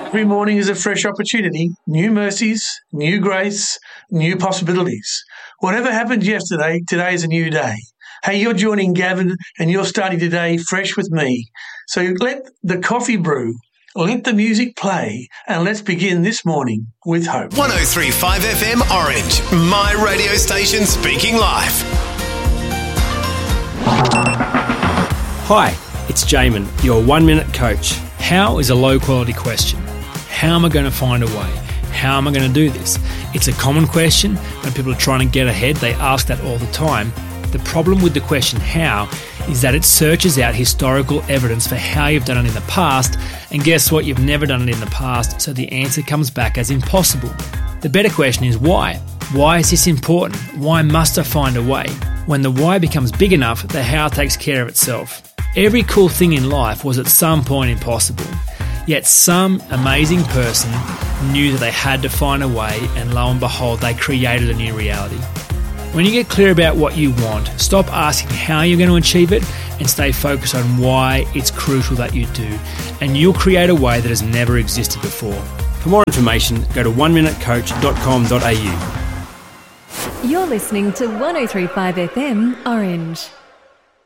Every morning is a fresh opportunity, new mercies, new grace, new possibilities. Whatever happened yesterday, today is a new day. Hey, you're joining Gavin and you're starting today fresh with me. So let the coffee brew, let the music play, and let's begin this morning with hope. 103.5 FM Orange, my radio station speaking live. Hi, it's Jamin, your 1 minute coach. How is a low quality question. How am I going to find a way? How am I going to do this? It's a common question. When people are trying to get ahead, they ask that all the time. The problem with the question how is that it searches out historical evidence for how you've done it in the past, and guess what? You've never done it in the past, so the answer comes back as impossible. The better question is why? Why is this important? Why must I find a way? When the why becomes big enough, the how takes care of itself. Every cool thing in life was at some point impossible. Yet some amazing person knew that they had to find a way, and lo and behold, they created a new reality. When you get clear about what you want, stop asking how you're going to achieve it and stay focused on why it's crucial that you do, and you'll create a way that has never existed before. For more information, go to oneminutecoach.com.au. You're listening to 103.5 FM Orange.